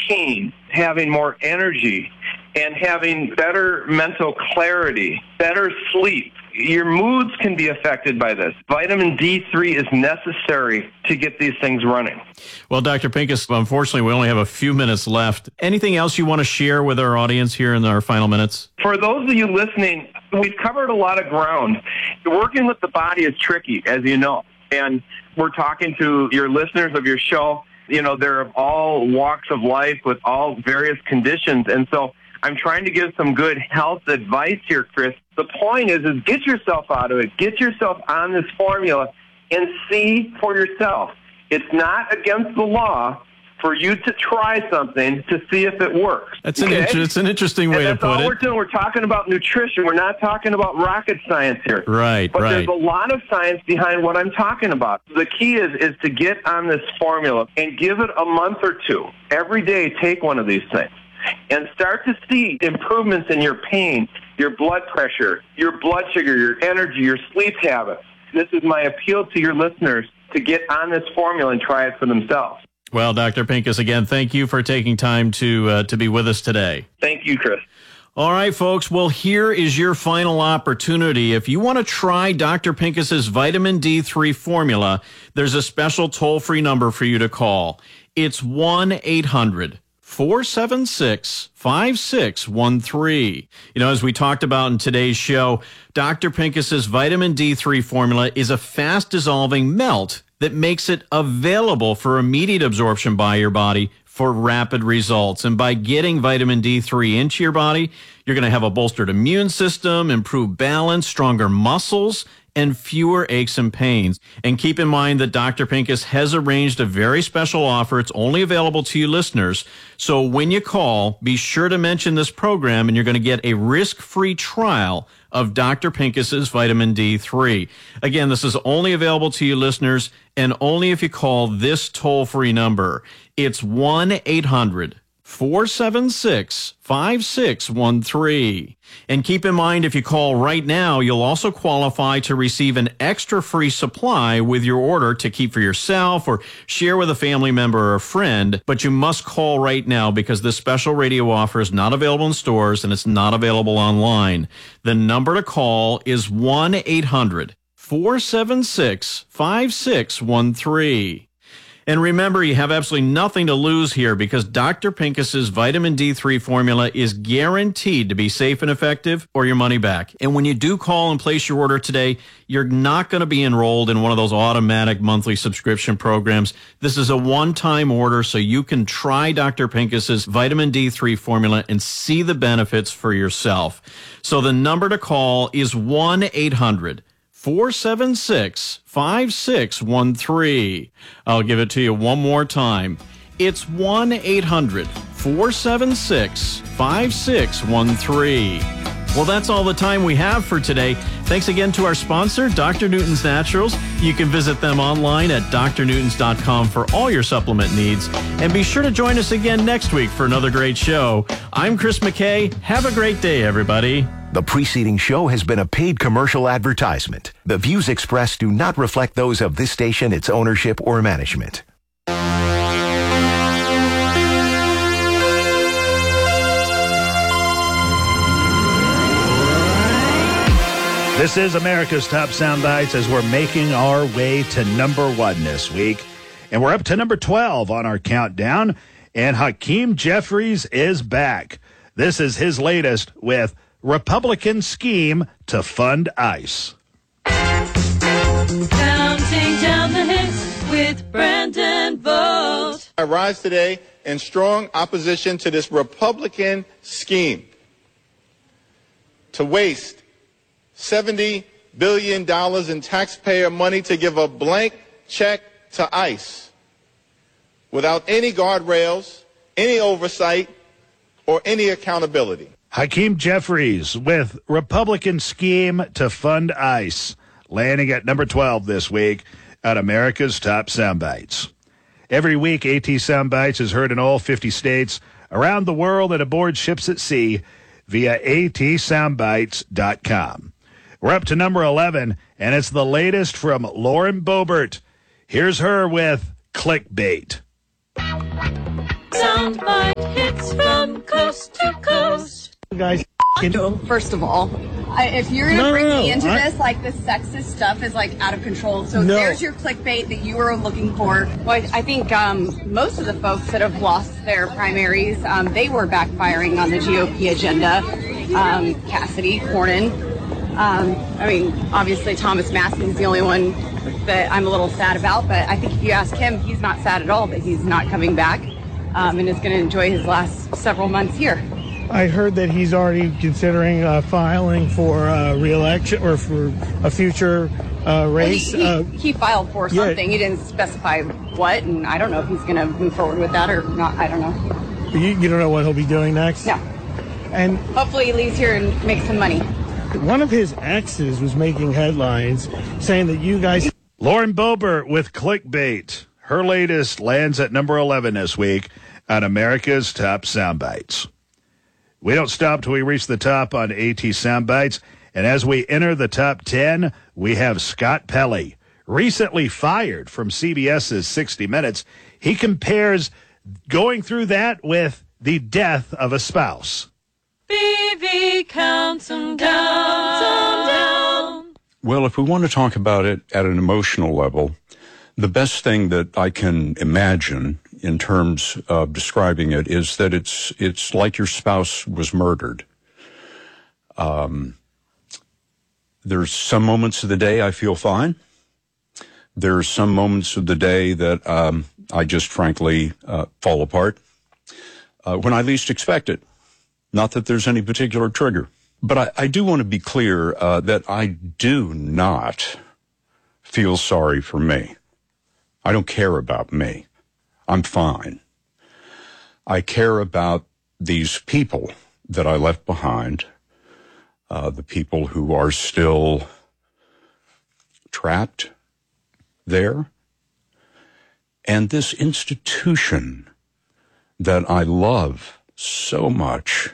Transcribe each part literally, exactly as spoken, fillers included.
pain, having more energy, and having better mental clarity, better sleep. Your moods can be affected by this. Vitamin D three is necessary to get these things running. Well, Doctor Pincus, unfortunately, we only have a few minutes left. Anything else you want to share with our audience here in our final minutes? For those of you listening, we've covered a lot of ground. Working with the body is tricky, as you know. And we're talking to your listeners of your show. You know, they're of all walks of life with all various conditions. And so I'm trying to give some good health advice here, Chris. The point is, is get yourself out of it. Get yourself on this formula and see for yourself. It's not against the law for you to try something to see if it works. That's an, okay? inter- it's an interesting way and to put all it. We're doing. We're talking about nutrition. We're not talking about rocket science here. Right, but right. There's a lot of science behind what I'm talking about. The key is, is to get on this formula and give it a month or two. Every day, take one of these things. And start to see improvements in your pain, your blood pressure, your blood sugar, your energy, your sleep habits. This is my appeal to your listeners to get on this formula and try it for themselves. Well, Doctor Pincus, again, thank you for taking time to uh, to be with us today. Thank you, Chris. All right, folks. Well, here is your final opportunity. If you want to try Doctor Pincus's vitamin D three formula, there's a special toll-free number for you to call. It's one eight hundred four seven six five six one three. You know, as we talked about in today's show, Doctor Pincus's vitamin D three formula is a fast-dissolving melt that makes it available for immediate absorption by your body for rapid results. And by getting vitamin D three into your body, you're going to have a bolstered immune system, improved balance, stronger muscles, and fewer aches and pains. And keep in mind that Doctor Pincus has arranged a very special offer. It's only available to you listeners. So when you call, be sure to mention this program, and you're going to get a risk-free trial of Doctor Pincus's vitamin D three. Again, this is only available to you listeners, and only if you call this toll-free number. It's one eight hundred four seven six five six one three. And keep in mind, if you call right now, you'll also qualify to receive an extra free supply with your order to keep for yourself or share with a family member or a friend. But you must call right now because this special radio offer is not available in stores and it's not available online. The number to call is one eight hundred four seven six five six one three. And remember, you have absolutely nothing to lose here because Doctor Pincus's vitamin D three formula is guaranteed to be safe and effective or your money back. And when you do call and place your order today, you're not going to be enrolled in one of those automatic monthly subscription programs. This is a one-time order so you can try Doctor Pincus's vitamin D three formula and see the benefits for yourself. So the number to call is one eight hundred four seven six five six one three. I'll give it to you one more time. It's one eight hundred four seven six five six one three. Well, that's all the time we have for today. Thanks again to our sponsor, Doctor Newton's Naturals. You can visit them online at d r newtons dot com for all your supplement needs. And be sure to join us again next week for another great show. I'm Chris McKay. Have a great day, everybody. The preceding show has been a paid commercial advertisement. The views expressed do not reflect those of this station, its ownership, or management. This is America's Top Soundbites as we're making our way to number one this week. And we're up to number twelve on our countdown. And Hakeem Jeffries is back. This is his latest with Republican Scheme to Fund ICE. Counting down the hits with Brandon Vogt. I rise today in strong opposition to this Republican scheme to waste seventy billion dollars in taxpayer money to give a blank check to ICE without any guardrails, any oversight, or any accountability. Hakeem Jeffries with Republican Scheme to Fund ICE, landing at number twelve this week on America's Top Soundbites. Every week, AT Soundbites is heard in all fifty states, around the world, and aboard ships at sea via a t soundbites dot com. We're up to number eleven, and it's the latest from Lauren Boebert. Here's her with Clickbait. Soundbite. hits from coast to coast. Guys, First of all, I, if you're going to No, bring no, me into I- this, like, this sexist stuff is, like, out of control. So No. there's your clickbait that you were looking for. Well, I think um, most of the folks that have lost their primaries, um, they were backfiring on the G O P agenda. Um, Cassidy, Cornyn. Um, I mean, obviously Thomas Massin's the only one that I'm a little sad about, but I think if you ask him, he's not sad at all that he's not coming back um, and is going to enjoy his last several months here. I heard that he's already considering uh, filing for uh, re-election or for a future uh, race. He, he, uh, he filed for yeah. something. He didn't specify what, and I don't know if he's going to move forward with that or not. I don't know. you, you don't know what he'll be doing next? No. And Hopefully he leaves here and makes some money. one of his exes was making headlines saying that you guys... Lauren Boebert with clickbait. Her latest lands at number eleven this week on America's Top Soundbites. We don't stop till we reach the top on AT Soundbites. And as we enter the top ten, we have Scott Pelley, recently fired from CBS's sixty minutes. He compares going through that with the death of a spouse. B V counts them down, them down. Well, if we want to talk about it at an emotional level, the best thing that I can imagine in terms of describing it is that it's it's like your spouse was murdered. Um, there's some moments of the day I feel fine. There's some moments of the day that um, I just frankly uh, fall apart uh, when I least expect it. Not that there's any particular trigger. But I, I do want to be clear uh, that I do not feel sorry for me. I don't care about me. I'm fine. I care about these people that I left behind, uh, the people who are still trapped there, and this institution that I love so much.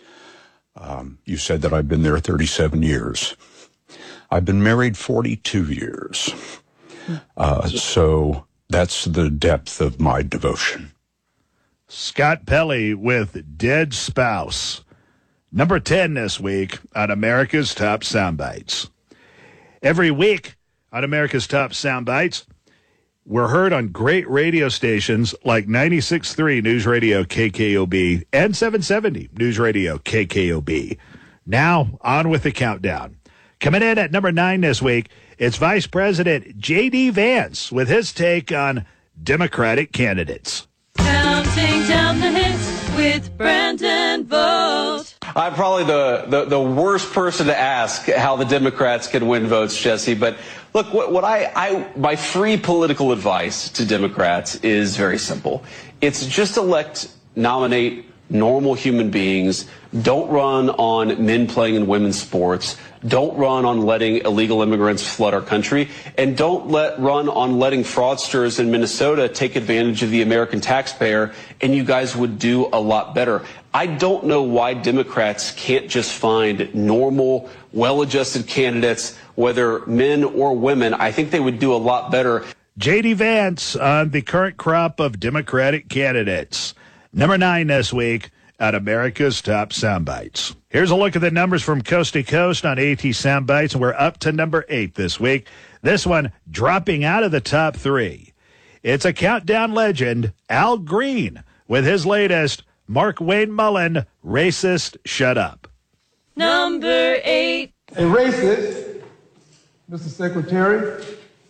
Um, you said that I've been there thirty-seven years. I've been married forty-two years. Uh, so that's the depth of my devotion. Scott Pelley with Dead Spouse. Number ten this week on America's Top Soundbites. Every week on America's Top Soundbites, we're heard on great radio stations like ninety-six point three News Radio K K O B and seven seventy News Radio K K O B. Now, on with the countdown. Coming in at number nine this week, it's Vice President J D. Vance with his take on Democratic candidates. Counting down the hits with Brandon Vogt. I'm probably the, the, the worst person to ask how the Democrats can win votes, Jesse. But look, what, what I, I my free political advice to Democrats is very simple. It's just elect, nominate normal human beings. Don't run on men playing in women's sports. Don't run on letting illegal immigrants flood our country. And don't let run on letting fraudsters in Minnesota take advantage of the American taxpayer. And you guys would do a lot better. I don't know why Democrats can't just find normal, well-adjusted candidates, whether men or women. I think they would do a lot better. J D. Vance on the current crop of Democratic candidates. Number nine this week at America's Top Soundbites. Here's a look at the numbers from coast to coast on AT Soundbites, and we're up to number eight this week. This one dropping out of the top three. It's a countdown legend, Al Green, with his latest Mark Wayne Mullen, Racist Shut Up. Number eight. A racist, Mister Secretary,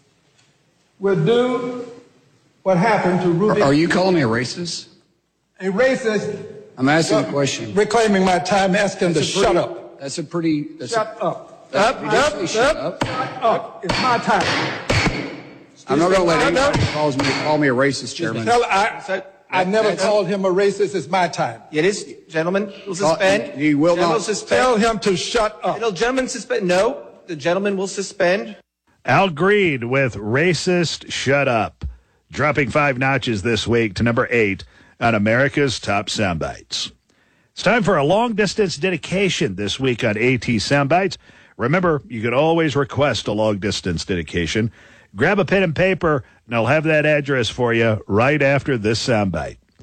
will do what happened to Ruby. Are you calling me a racist? A racist. I'm asking a question. Reclaiming my time, ask him to That's a shut pretty- up. That's a pretty. That's Shut a, up. that's- Up, you just up, say shut up, up. shut up. It's my time. I'm not going to let Shut up. anybody calls me call me a racist, Chairman. Tell, I, I never That's- called him a racist. It's my time. It is, gentlemen, will Call- suspend. You will Gentlemen not. suspend. Tell him to shut up. It'll, gentlemen, suspend. No, the gentleman will suspend. Al Green with Racist Shut Up, dropping five notches this week to number eight on America's Top Soundbites. It's time for a long-distance dedication this week on AT Soundbites. Remember, you can always request a long-distance dedication. Grab a pen and paper, and I'll have that address for you right after this soundbite.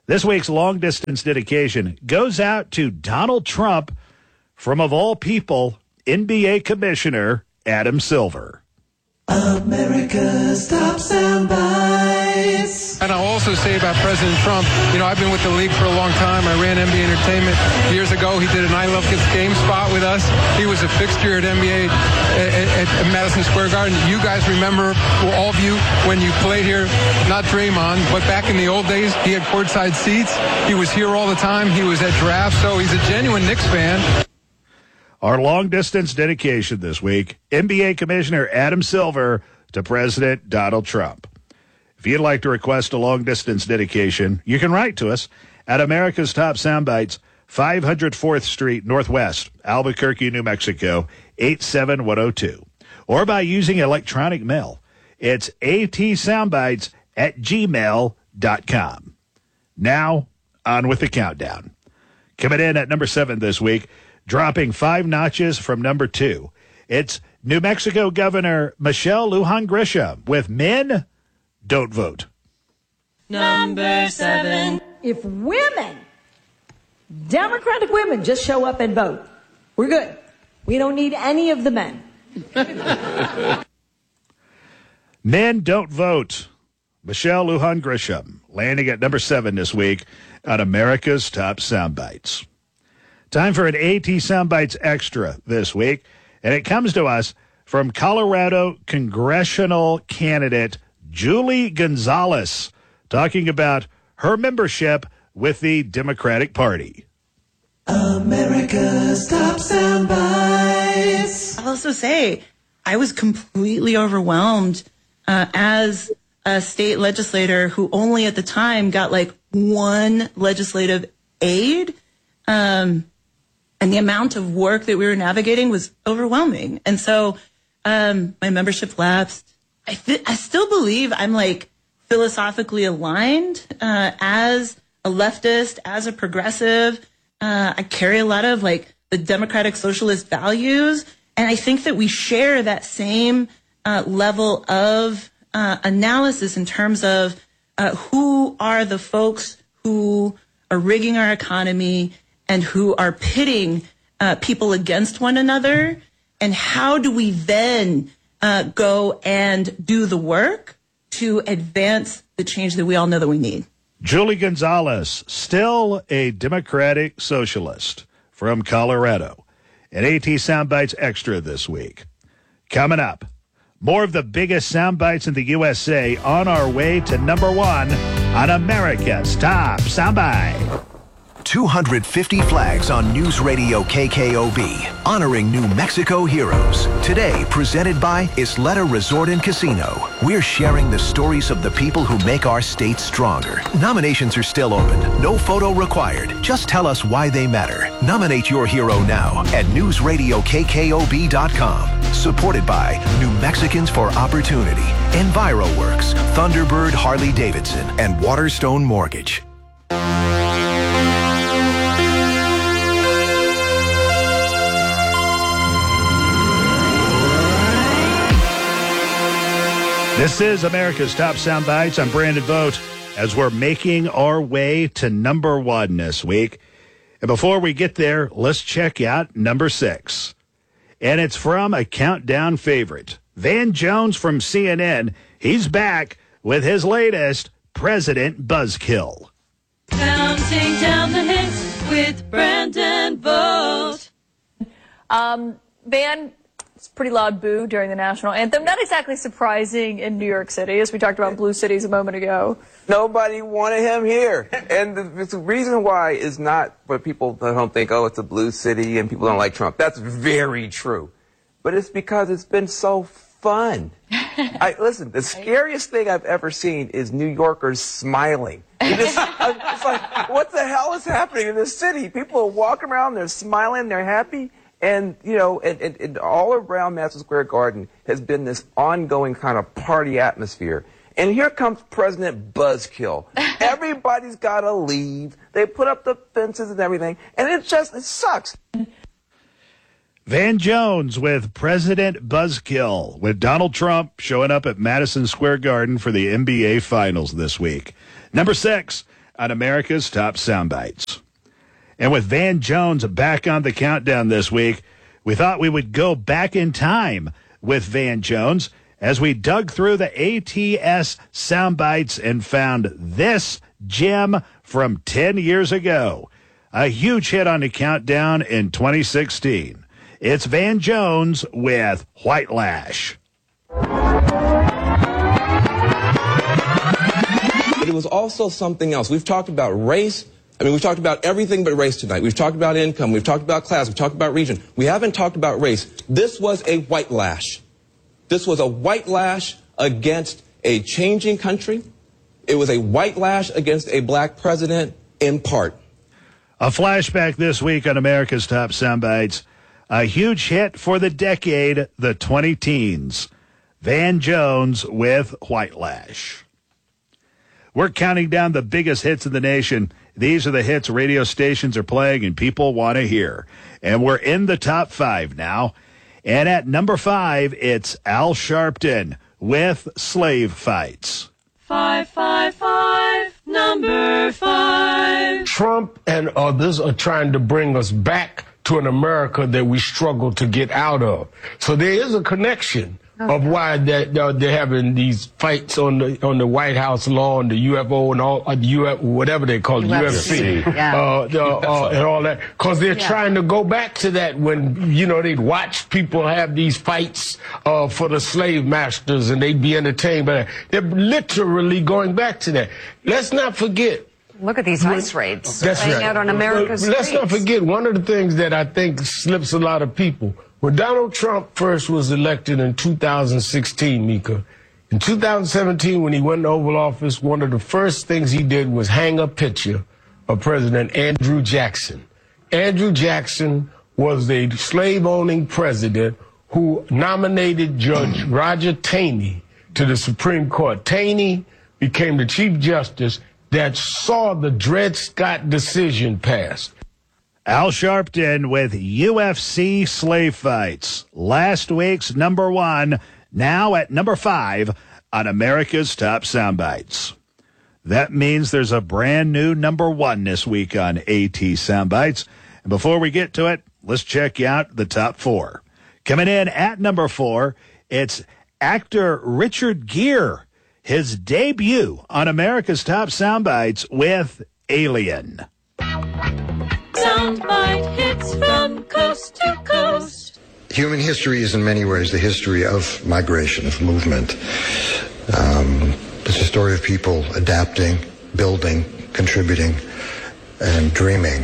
This week's long-distance dedication goes out to Donald Trump from, of all people, N B A Commissioner Adam Silver. America's Top Soundbites. And I'll also say about President Trump, you know, I've been with the league for a long time. I ran N B A Entertainment years ago. He did an I Love Kids game spot with us. He was a fixture at N B A at, at Madison Square Garden. You guys remember, well, all of you, when you played here, not Draymond, but back in the old days, he had courtside seats. He was here all the time. He was at drafts, so he's a genuine Knicks fan. Our long-distance dedication this week, N B A Commissioner Adam Silver to President Donald Trump. If you'd like to request a long-distance dedication, you can write to us at America's Top Soundbites, five hundred fourth Street Northwest, Albuquerque, New Mexico, eight seven one oh two. Or by using electronic mail. It's atsoundbites at gmail dot com. Now, on with the countdown. Coming in at number seven this week, dropping five notches from number two. It's New Mexico Governor Michelle Lujan Grisham with Men Don't Vote. Number seven. If women, Democratic women, just show up and vote, we're good. We don't need any of the men. Men Don't Vote. Michelle Lujan Grisham landing at number seven this week on America's Top Soundbites. Time for an AT Soundbites Extra this week, and it comes to us from Colorado congressional candidate Julie Gonzalez, talking about her membership with the Democratic Party. America's Top Soundbites. I'll also say I was completely overwhelmed uh, as a state legislator who only at the time got like one legislative aid. Um, and the amount of work that we were navigating was overwhelming. And so um, my membership lapsed. I, th- I still believe I'm like philosophically aligned uh, as a leftist, as a progressive. Uh, I carry a lot of like the democratic socialist values. And I think that we share that same uh, level of uh, analysis in terms of uh, who are the folks who are rigging our economy and who are pitting uh, people against one another, and how do we then uh, go and do the work to advance the change that we all know that we need. Julie Gonzalez, still a Democratic socialist from Colorado. An AT Soundbites Extra this week. Coming up, more of the biggest soundbites in the U S A on our way to number one on America's Top Soundbite. two hundred fifty flags on News Radio K K O B, honoring New Mexico heroes. Today, presented by Isleta Resort and Casino. We're sharing the stories of the people who make our state stronger. Nominations are still open. No photo required. Just tell us why they matter. Nominate your hero now at news radio k k o b dot com. Supported by New Mexicans for Opportunity, EnviroWorks, Thunderbird Harley Davidson, and Waterstone Mortgage. This is America's Top Soundbites. I'm Brandon Vogt as we're making our way to number one this week. And before we get there, let's check out number six. And it's from a countdown favorite, Van Jones from C N N. He's back with his latest President Buzzkill. Counting down the hits with Brandon Vogt. Um, Van, it's a pretty loud boo during the national anthem. Not exactly surprising in New York City, as we talked about blue cities a moment ago. Nobody wanted him here. And the, the reason why is not for people that don't think, oh, it's a blue city and people don't like Trump. That's very true. But it's because it's been so fun. I, listen, the scariest thing I've ever seen is New Yorkers smiling. You just, it's like, what the hell is happening in this city? People are walking around, they're smiling, they're happy. And, you know, and, and, and all around Madison Square Garden has been this ongoing kind of party atmosphere. And here comes President Buzzkill. Everybody's got to leave. They put up the fences and everything. And it just, it sucks. Van Jones with President Buzzkill, with Donald Trump showing up at Madison Square Garden for the N B A Finals this week. Number six, on America's Top Soundbites. And with Van Jones back on the countdown this week, we thought we would go back in time with Van Jones as we dug through the A T S Soundbites and found this gem from ten years ago. A huge hit on the countdown in twenty sixteen. It's Van Jones with White Lash. But it was also something else. We've talked about race. I mean, we've talked about everything but race tonight. We've talked about income. We've talked about class. We've talked about region. We haven't talked about race. This was a white lash. This was a white lash against a changing country. It was a white lash against a black president in part. A flashback this week on America's Top Soundbites. A huge hit for the decade, the twenty teens. Van Jones with White Lash. We're counting down the biggest hits in the nation. These are the hits radio stations are playing and people want to hear. And we're in the top five now. And at number five, it's Al Sharpton with Slave Fights. Five, five, five, number five. Trump and others are trying to bring us back to an America that we struggle to get out of. So there is a connection of why that uh, they're having these fights on the on the White House lawn, the U F O and all uh, the U F whatever they call it, U F C, yeah. uh, the, uh, and all that, because they're Yeah. trying to go back to that when you know they'd watch people have these fights uh, for the slave masters and they'd be entertained by that. They're literally going back to that. Let's not forget. Look at these ice raids That's playing right. out on America's But let's not streets. forget one of the things that I think slips a lot of people. When Donald Trump first was elected in two thousand sixteen, Mika, in two thousand seventeen, when he went to Oval Office, one of the first things he did was hang a picture of President Andrew Jackson. Andrew Jackson was a slave-owning president who nominated Judge Roger Taney to the Supreme Court. Taney became the Chief Justice that saw the Dred Scott decision passed. Al Sharpton with U F C Slave Fights. Last week's number one, now at number five on America's Top Soundbites. That means there's a brand new number one this week on AT Soundbites. And before we get to it, let's check out the top four. Coming in at number four, it's actor Richard Gere. His debut on America's Top Soundbites with Alien. Soundbite hits from coast to coast. Human history is in many ways the history of migration, of movement. Um, it's a story of people adapting, building, contributing, and dreaming.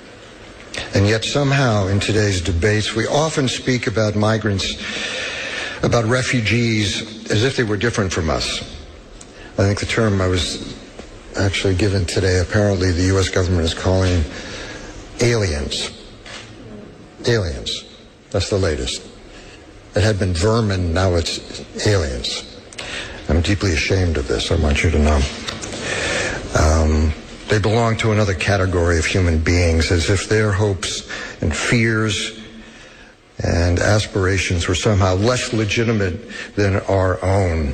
And yet somehow in today's debates, we often speak about migrants, about refugees, as if they were different from us. I think the term I was actually given today, apparently the U S government is calling aliens. Aliens. That's the latest. It had been vermin, now it's aliens. I'm deeply ashamed of this, I want you to know. Um, they belong to another category of human beings, as if their hopes and fears and aspirations were somehow less legitimate than our own.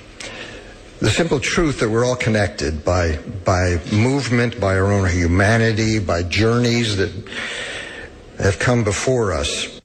The simple truth that we're all connected by by movement, by our own humanity, by journeys that have come before us.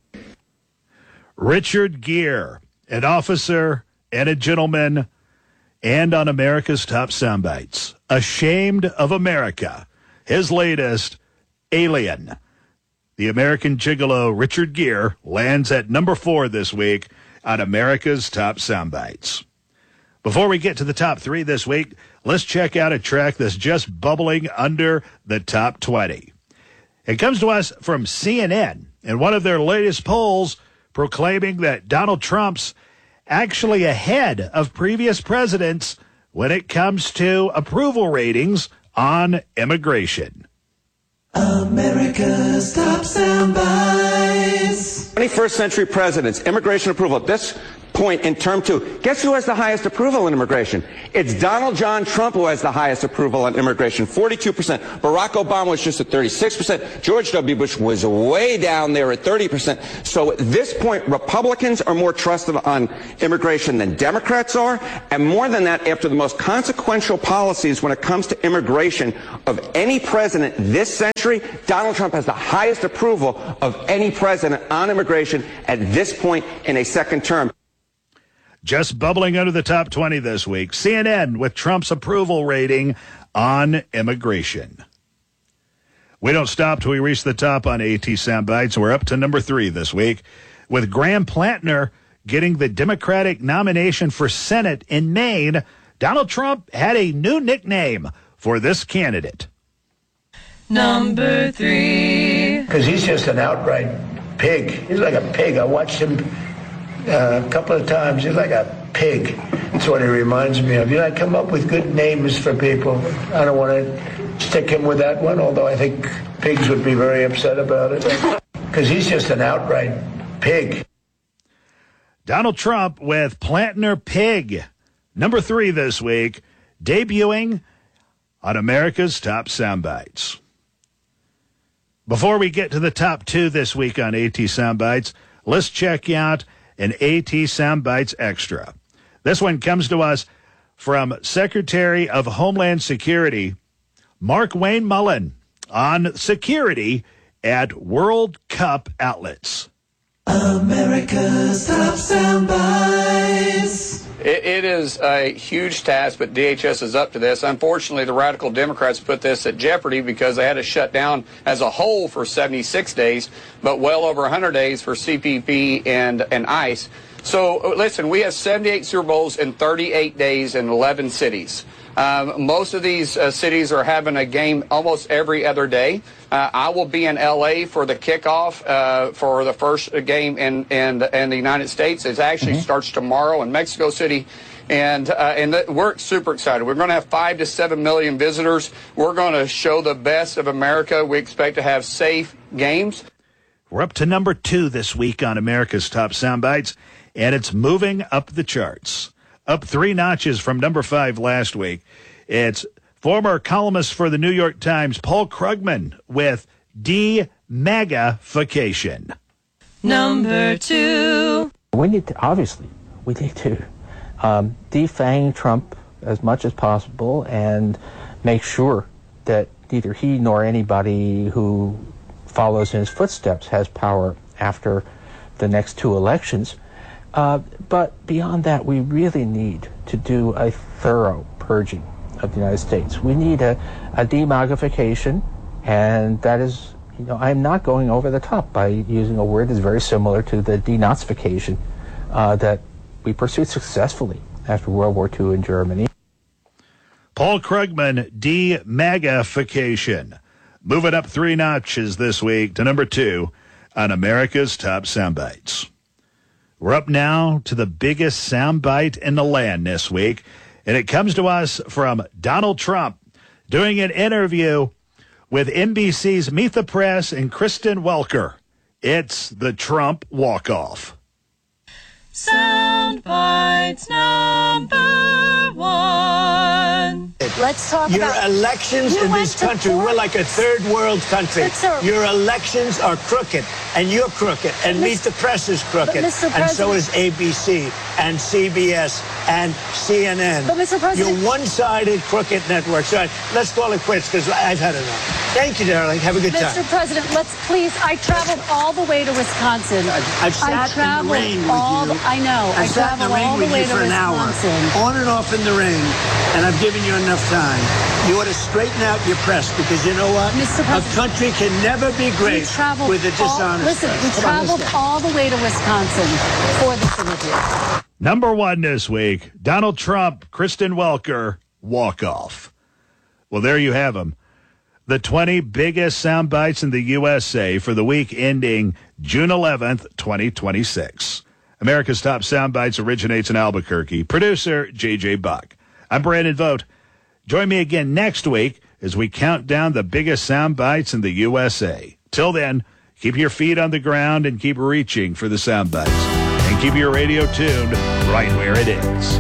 Richard Gere, an officer and a gentleman, and on America's Top Soundbites. Ashamed of America. His latest, Alien. The American gigolo Richard Gere lands at number four this week on America's Top Soundbites. Before we get to the top three this week, let's check out a track that's just bubbling under the top twenty. It comes to us from C N N in one of their latest polls proclaiming that Donald Trump's actually ahead of previous presidents when it comes to approval ratings on immigration. America's Top Soundbites. twenty-first century presidents, immigration approval. This point in term two. Guess who has the highest approval on immigration? It's Donald John Trump who has the highest approval on immigration, forty-two percent. Barack Obama was just at thirty-six percent. George W. Bush was way down there at thirty percent. So at this point, Republicans are more trusted on immigration than Democrats are. And more than that, after the most consequential policies when it comes to immigration of any president this century, Donald Trump has the highest approval of any president on immigration at this point in a second term. Just bubbling under the top twenty this week, C N N with Trump's approval rating on immigration. We don't stop till we reach the top on AT Soundbites. We're up to number three this week with Graham Plantner getting the Democratic nomination for Senate in Maine. Donald Trump had a new nickname for this candidate. Number three. Because he's just an outright pig. He's like a pig. I watched him uh, a couple of times. He's like a pig. That's what he reminds me of. You know, I come up with good names for people. I don't want to stick him with that one, although I think pigs would be very upset about it. Because he's just an outright pig. Donald Trump with Plantner Pig. Number three this week, debuting on America's Top Soundbites. Before we get to the top two this week on AT Soundbites, let's check out an AT Soundbites Extra. This one comes to us from Secretary of Homeland Security, Mark Wayne Mullen, on security at World Cup outlets. America's Top Soundbites. It, it is a huge task, but D H S is up to this. Unfortunately, the radical Democrats put this at jeopardy because they had to shut down as a whole for seventy-six days, but well over one hundred days for C P P and, and ICE. So, listen, we have seventy-eight Super Bowls in thirty-eight days in eleven cities. Um, most of these uh, cities are having a game almost every other day. Uh, I will be in L A for the kickoff uh, for the first game in in, in the United States. It actually mm-hmm. starts tomorrow in Mexico City. And uh, and th- we're super excited. We're going to have five to seven million visitors. We're going to show the best of America. We expect to have safe games. We're up to number two this week on America's Top Soundbites, and it's moving up the charts. Up three notches from number five last week. It's former columnist for the New York Times, Paul Krugman, with De-MAGAfication. Number two. We need to, obviously, we need to um, defang Trump as much as possible and make sure that neither he nor anybody who follows in his footsteps has power after the next two elections. Uh, but beyond that, we really need to do a thorough purging of the United States. We need a, a de-MAGAfication, and that is, you know, I'm not going over the top by using a word that's very similar to the denazification uh, that we pursued successfully after World War Two in Germany. Paul Krugman, de-MAGAfication. Moving up three notches this week to number two on America's Top Soundbites. We're up now to the biggest soundbite in the land this week, and it comes to us from Donald Trump doing an interview with N B C's Meet the Press and Kristen Welker. It's the Trump walk-off. Soundbites number one. Let's talk Your about... Your elections you in this country, we're like a third world country. Your elections are crooked, and you're crooked, and Meet the Press is crooked, and so is A B C, and C B S, and C N N. But, Mister President... You're one-sided, crooked networks. All right, let's call it quits, because I've had enough. Thank you, darling. Have a good Mister time. Mister President, let's please... I traveled all the way to Wisconsin. I've sat I in the rain with all you. The, I know. I, I sat in the rain with you for an hour, on and off in the rain, and I've given you enough time. You ought to straighten out your press, because you know what? Mister A country can never be great with a dishonest Listen, press. we Come traveled on, all the way to Wisconsin for this interview. Number one this week, Donald Trump, Kristen Welker, walk-off. Well, there you have them. The twenty biggest sound bites in the U S A for the week ending June eleventh, twenty twenty-six. America's Top Sound Bites originates in Albuquerque. Producer, J J Buck. I'm Brandon Vogt. Join me again next week as we count down the biggest sound bites in the U S A. Till then, keep your feet on the ground and keep reaching for the sound bites. and keep your radio tuned right where it is.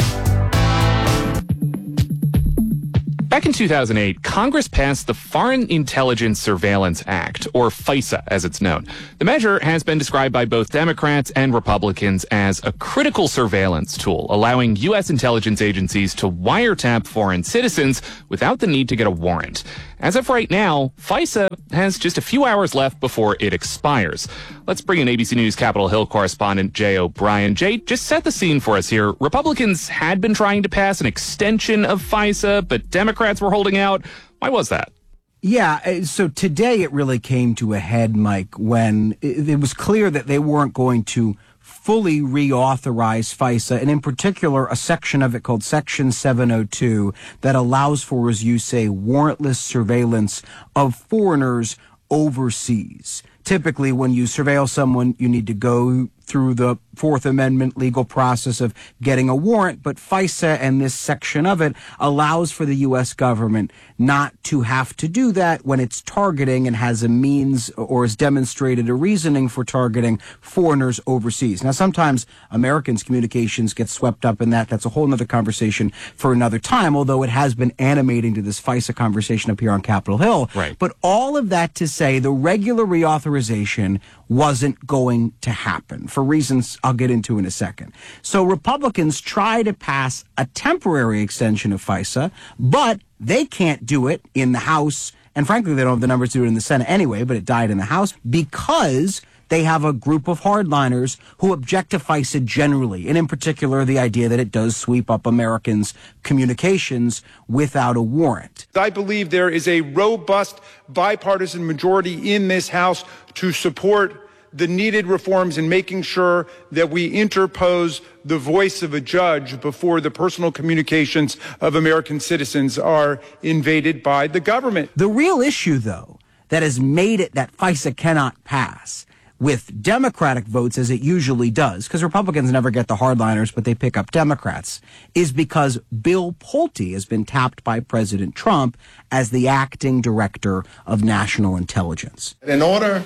Back in two thousand eight, Congress passed the Foreign Intelligence Surveillance Act, or FISA as it's known. The measure has been described by both Democrats and Republicans as a critical surveillance tool, allowing U S intelligence agencies to wiretap foreign citizens without the need to get a warrant. As of right now, FISA has just a few hours left before it expires. Let's bring in A B C News Capitol Hill correspondent Jay O'Brien. Jay, just set the scene for us here. Republicans had been trying to pass an extension of FISA, but Democrats were holding out. Why was that? Yeah, so today it really came to a head, Mike, when it was clear that they weren't going to fully reauthorize FISA, and in particular a section of it called Section seven oh two that allows for, as you say, warrantless surveillance of foreigners overseas. Typically, when you surveil someone, you need to go through the Fourth Amendment legal process of getting a warrant, but FISA and this section of it allows for the U S government not to have to do that when it's targeting and has a means or has demonstrated a reasoning for targeting foreigners overseas. Now, sometimes Americans' communications get swept up in that. That's a whole other conversation for another time, although it has been animating to this FISA conversation up here on Capitol Hill. Right. But all of that to say the regular reauthorization wasn't going to happen for reasons I'll get into in a second. So Republicans try to pass a temporary extension of FISA, but they can't do it in the House. And frankly, they don't have the numbers to do it in the Senate anyway, but it died in the House because they have a group of hardliners who object to FISA generally, and in particular the idea that it does sweep up Americans' communications without a warrant. I believe there is a robust bipartisan majority in this House to support the needed reforms in making sure that we interpose the voice of a judge before the personal communications of American citizens are invaded by the government. The real issue, though, that has made it that FISA cannot pass with Democratic votes, as it usually does, because Republicans never get the hardliners, but they pick up Democrats, is because Bill Pulte has been tapped by President Trump as the acting director of national intelligence. In order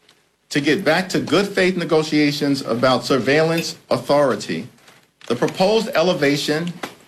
to get back to good faith negotiations about surveillance authority, the proposed elevation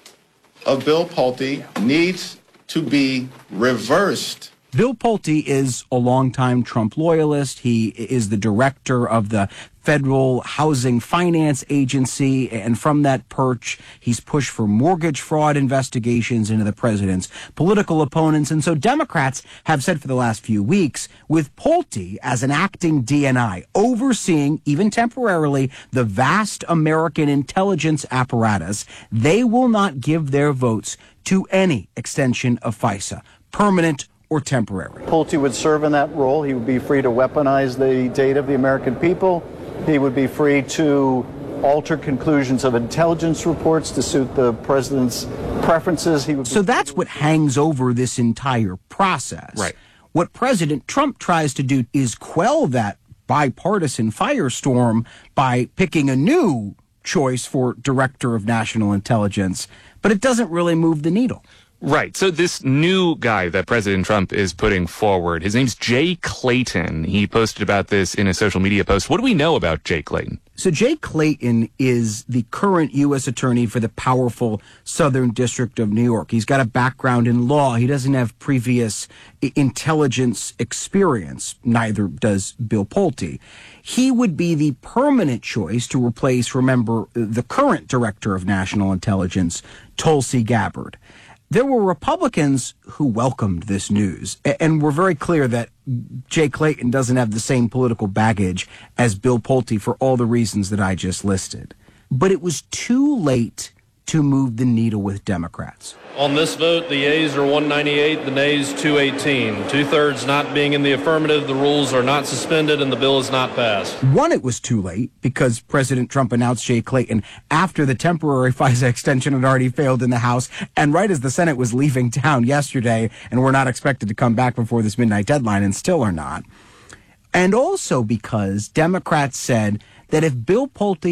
of Bill Pulte needs to be reversed. Bill Pulte is a longtime Trump loyalist. He is the director of the Federal Housing Finance Agency, and from that perch, he's pushed for mortgage fraud investigations into the president's political opponents. And so Democrats have said for the last few weeks, with Pulte as an acting D N I, overseeing, even temporarily, the vast American intelligence apparatus, they will not give their votes to any extension of FISA, permanent or temporary. Pulte would serve in that role. He would be free to weaponize the data of the American people. He would be free to alter conclusions of intelligence reports to suit the president's preferences. He would. So that's what hangs over this entire process. Right. What President Trump tries to do is quell that bipartisan firestorm by picking a new choice for director of national intelligence, but it doesn't really move the needle. Right. So this new guy that President Trump is putting forward, his name's Jay Clayton. He posted about this in a social media post. What do we know about Jay Clayton? So Jay Clayton is the current U S attorney for the powerful Southern District of New York. He's got a background in law. He doesn't have previous intelligence experience. Neither does Bill Pulte. He would be the permanent choice to replace, remember, the current director of national intelligence, Tulsi Gabbard. There were Republicans who welcomed this news and were very clear that Jay Clayton doesn't have the same political baggage as Bill Pulte for all the reasons that I just listed. But it was too late to move the needle with Democrats. On this vote, the yeas are one ninety-eight, the nays two eighteen. Two-thirds not being in the affirmative, the rules are not suspended, and the bill is not passed. One, it was too late because President Trump announced Jay Clayton after the temporary FISA extension had already failed in the House, and right as the Senate was leaving town yesterday, and we're not expected to come back before this midnight deadline, and still are not. And also because Democrats said that if Bill Pulte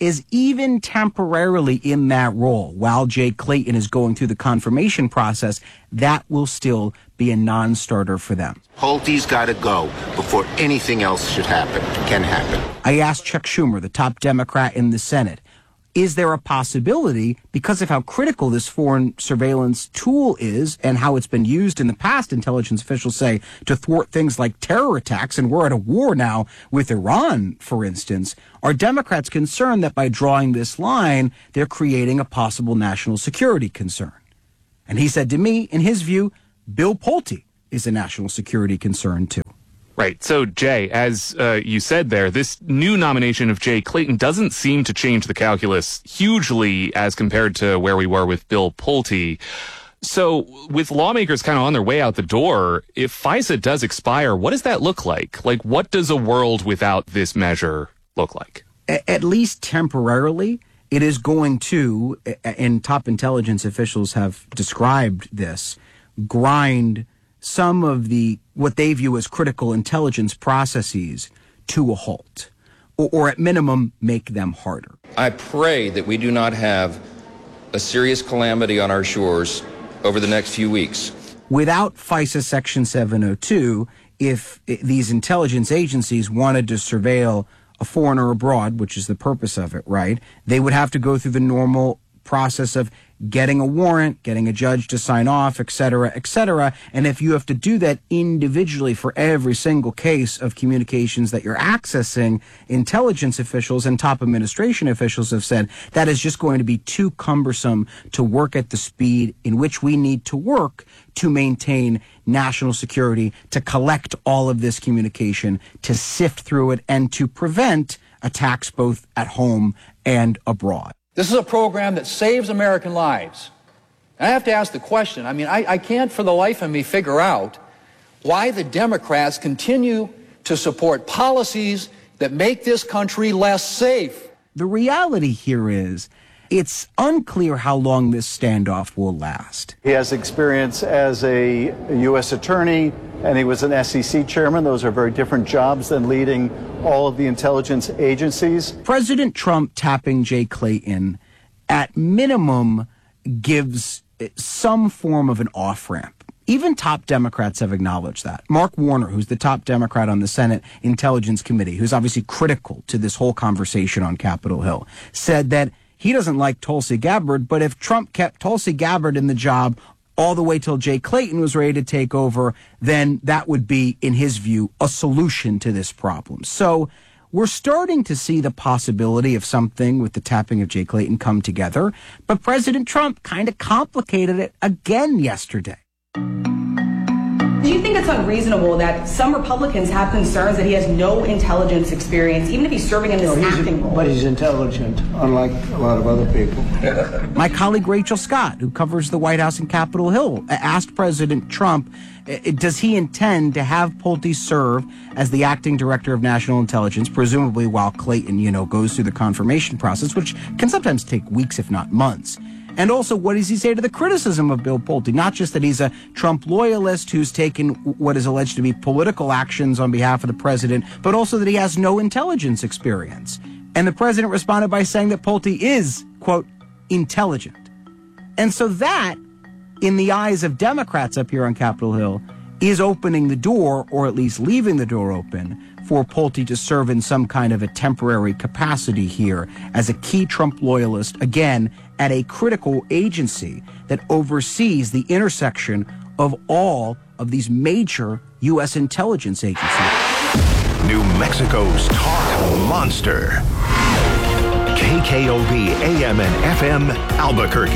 is even temporarily in that role while Jay Clayton is going through the confirmation process, that will still be a non-starter for them. Pulte's got to go before anything else should happen, can happen. I asked Chuck Schumer, the top Democrat in the Senate, is there a possibility, because of how critical this foreign surveillance tool is and how it's been used in the past, intelligence officials say, to thwart things like terror attacks, and we're at a war now with Iran, for instance, are Democrats concerned that by drawing this line, they're creating a possible national security concern? And he said to me, in his view, Bill Pulte is a national security concern too. Right. So, Jay, as uh, you said there, this new nomination of Jay Clayton doesn't seem to change the calculus hugely as compared to where we were with Bill Pulte. So, with lawmakers kind of on their way out the door, if FISA does expire, what does that look like? Like, what does a world without this measure look like? At least temporarily, it is going to, and top intelligence officials have described this, grind some of the what they view as critical intelligence processes to a halt, or, or at minimum make them harder. I pray that we do not have a serious calamity on our shores over the next few weeks. Without FISA Section seven oh two, if these intelligence agencies wanted to surveil a foreigner abroad, which is the purpose of it, right, they would have to go through the normal process of getting a warrant, getting a judge to sign off, et cetera, et cetera. And if you have to do that individually for every single case of communications that you're accessing, intelligence officials and top administration officials have said that is just going to be too cumbersome to work at the speed in which we need to work to maintain national security, to collect all of this communication, to sift through it, and to prevent attacks both at home and abroad. This is a program that saves American lives. And I have to ask the question, I mean, I, I can't for the life of me figure out why the Democrats continue to support policies that make this country less safe. The reality here is it's unclear how long this standoff will last. He has experience as a U S attorney, and he was an S E C chairman. Those are very different jobs than leading all of the intelligence agencies. President Trump tapping Jay Clayton at minimum gives some form of an off-ramp. Even top Democrats have acknowledged that. Mark Warner, who's the top Democrat on the Senate Intelligence Committee, who's obviously critical to this whole conversation on Capitol Hill, said that he doesn't like Tulsi Gabbard, but if Trump kept Tulsi Gabbard in the job all the way till Jay Clayton was ready to take over, then that would be, in his view, a solution to this problem. So we're starting to see the possibility of something with the tapping of Jay Clayton come together, but President Trump kind of complicated it again yesterday. Do you think it's unreasonable that some Republicans have concerns that he has no intelligence experience, even if he's serving in this No, acting he's, role? but he's intelligent, unlike a lot of other people. My colleague Rachel Scott, who covers the White House and Capitol Hill, asked President Trump, does he intend to have Pulte serve as the acting director of national intelligence, presumably while Clayton, you know, goes through the confirmation process, which can sometimes take weeks, if not months. And also, what does he say to the criticism of Bill Pulte? Not just that he's a Trump loyalist who's taken what is alleged to be political actions on behalf of the president, but also that he has no intelligence experience. And the president responded by saying that Pulte is, quote, intelligent. And so that, in the eyes of Democrats up here on Capitol Hill, is opening the door, or at least leaving the door open, for Pulte to serve in some kind of a temporary capacity here as a key Trump loyalist, again, at a critical agency that oversees the intersection of all of these major U S intelligence agencies. New Mexico's talk monster. K K O B A M and F M Albuquerque.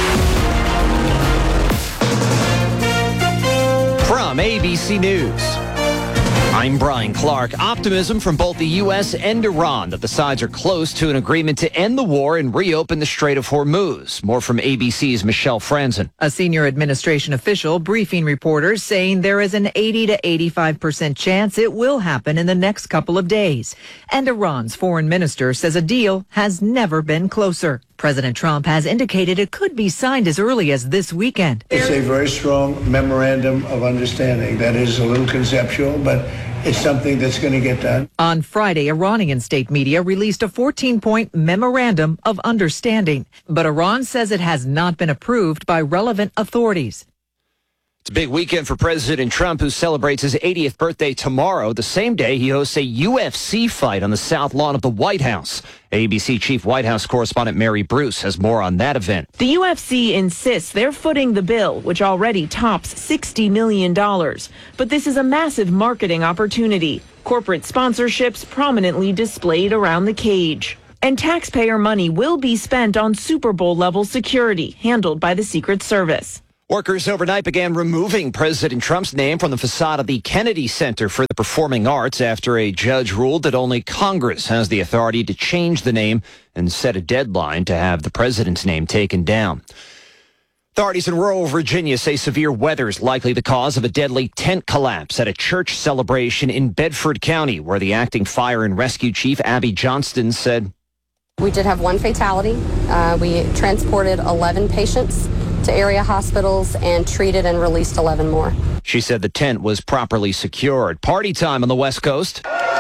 From A B C News, I'm Brian Clark. Optimism from both the U S and Iran that the sides are close to an agreement to end the war and reopen the Strait of Hormuz. More from A B C's Michelle Franzen. A senior administration official briefing reporters saying there is an eighty to eighty-five percent chance it will happen in the next couple of days. And Iran's foreign minister says a deal has never been closer. President Trump has indicated it could be signed as early as this weekend. It's a very strong memorandum of understanding that is a little conceptual, but it's something that's going to get done. On Friday, Iranian state media released a fourteen-point memorandum of understanding, but Iran says it has not been approved by relevant authorities. It's a big weekend for President Trump, who celebrates his eightieth birthday tomorrow. The same day, he hosts a U F C fight on the South Lawn of the White House. A B C Chief White House correspondent Mary Bruce has more on that event. The U F C insists they're footing the bill, which already tops sixty million dollars. But this is a massive marketing opportunity. Corporate sponsorships prominently displayed around the cage. And taxpayer money will be spent on Super Bowl-level security, handled by the Secret Service. Workers overnight began removing President Trump's name from the facade of the Kennedy Center for the Performing Arts after a judge ruled that only Congress has the authority to change the name and set a deadline to have the president's name taken down. Authorities in rural Virginia say severe weather is likely the cause of a deadly tent collapse at a church celebration in Bedford County, where the acting fire and rescue chief, Abby Johnston, said, "We did have one fatality. Uh, we transported eleven patients to area hospitals and treated and released eleven more." She said the tent was properly secured. Party time on the West Coast.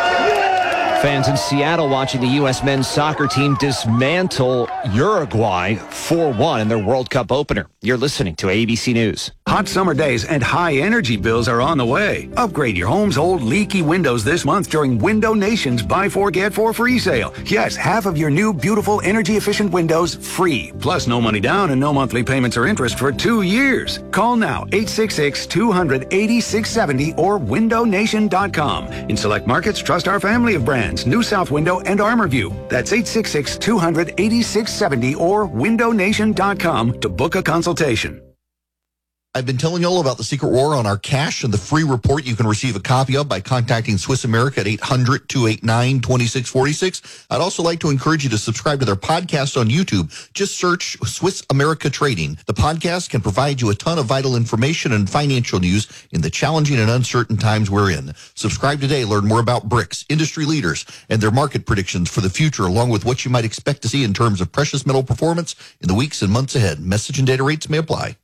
Fans in Seattle watching the U S men's soccer team dismantle Uruguay four one in their World Cup opener. You're listening to A B C News. Hot summer days and high energy bills are on the way. Upgrade your home's old leaky windows this month during Window Nation's Buy Four Get Four free sale. Yes, half of your new beautiful energy efficient windows free. Plus no money down and no monthly payments or interest for two years. Call now eight six six, two hundred, eighty-six seventy or window nation dot com. In select markets, trust our family of brands. New South Window and ArmorView. That's eight six six, two hundred, eighty-six seventy or window nation dot com to book a consultation. I've been telling you all about the secret war on our cash and the free report you can receive a copy of by contacting Swiss America at eight hundred, two eight nine, two six four six. I'd also like to encourage you to subscribe to their podcast on YouTube. Just search Swiss America Trading. The podcast can provide you a ton of vital information and financial news in the challenging and uncertain times we're in. Subscribe today. Learn more about BRICS, industry leaders, and their market predictions for the future, along with what you might expect to see in terms of precious metal performance in the weeks and months ahead. Message and data rates may apply.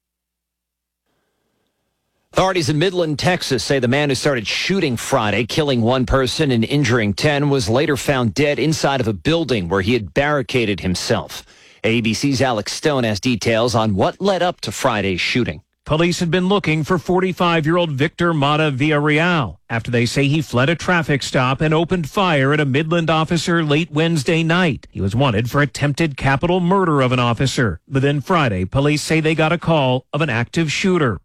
Authorities in Midland, Texas say the man who started shooting Friday, killing one person and injuring ten, was later found dead inside of a building where he had barricaded himself. A B C's Alex Stone has details on what led up to Friday's shooting. Police had been looking for forty-five-year-old Victor Mata Villarreal after they say he fled a traffic stop and opened fire at a Midland officer late Wednesday night. He was wanted for attempted capital murder of an officer. But then Friday, police say they got a call of an active shooter.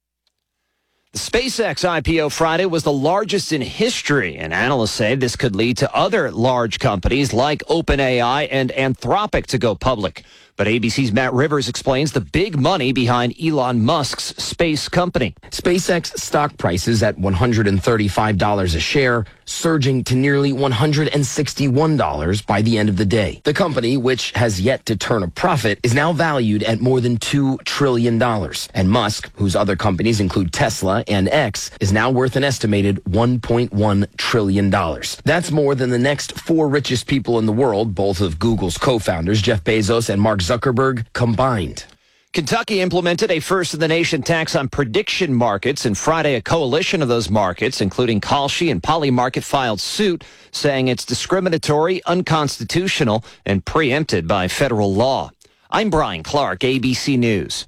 The SpaceX I P O Friday was the largest in history, and analysts say this could lead to other large companies like OpenAI and Anthropic to go public. But A B C's Matt Rivers explains the big money behind Elon Musk's space company. SpaceX stock prices at one hundred thirty-five dollars a share, surging to nearly one hundred sixty-one dollars by the end of the day. The company, which has yet to turn a profit, is now valued at more than two trillion dollars. And Musk, whose other companies include Tesla and X, is now worth an estimated one point one trillion dollars. That's more than the next four richest people in the world, both of Google's co-founders, Jeff Bezos and Mark Zuckerberg, combined. Kentucky implemented a first-in-the-nation tax on prediction markets, and Friday a coalition of those markets, including Kalshi and Polymarket, filed suit, saying it's discriminatory, unconstitutional, and preempted by federal law. I'm Brian Clark, A B C News.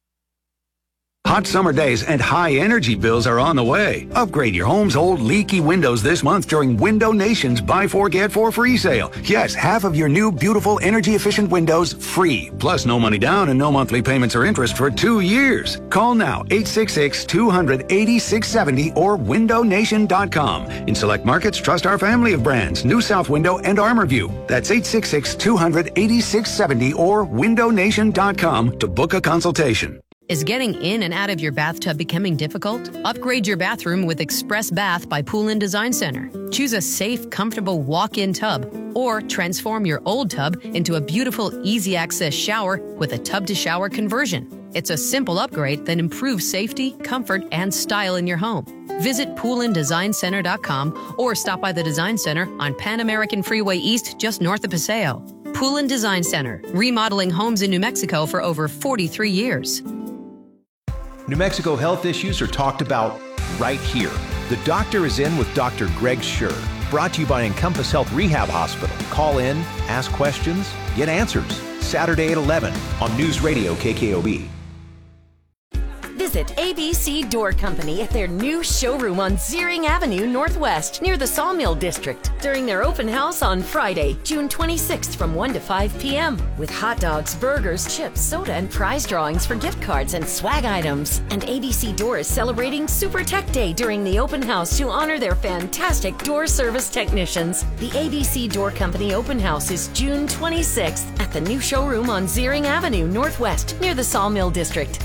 Hot summer days and high energy bills are on the way. Upgrade your home's old leaky windows this month during Window Nation's Buy Four Get Four free sale. Yes, half of your new beautiful energy efficient windows free. Plus no money down and no monthly payments or interest for two years. Call now eight six six, two hundred, eighty-six seventy or window nation dot com. In select markets, trust our family of brands, New South Window and ArmorView. That's eight six six, two hundred, eighty-six seventy or window nation dot com to book a consultation. Is getting in and out of your bathtub becoming difficult? Upgrade your bathroom with Express Bath by Pool and Design Center. Choose a safe, comfortable walk-in tub or transform your old tub into a beautiful, easy-access shower with a tub-to-shower conversion. It's a simple upgrade that improves safety, comfort, and style in your home. Visit pool and design center dot com or stop by the Design Center on Pan American Freeway East just north of Paseo. Poulin Design Center, remodeling homes in New Mexico for over forty-three years. New Mexico health issues are talked about right here. The Doctor is In with Doctor Greg Schur. Brought to you by Encompass Health Rehab Hospital. Call in, ask questions, get answers. Saturday at eleven on News Radio K K O B. Visit A B C Door Company at their new showroom on Zeering Avenue Northwest near the Sawmill District during their open house on Friday, June twenty-sixth from one to five p.m. with hot dogs, burgers, chips, soda, and prize drawings for gift cards and swag items. And A B C Door is celebrating Super Tech Day during the open house to honor their fantastic door service technicians. The A B C Door Company open house is June twenty-sixth at the new showroom on Zeering Avenue Northwest near the Sawmill District.